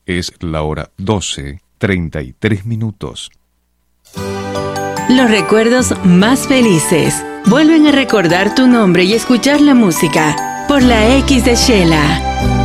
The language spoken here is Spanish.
Es la hora 12:33. Los recuerdos más felices vuelven a recordar tu nombre y escuchar la música por la X de Shela.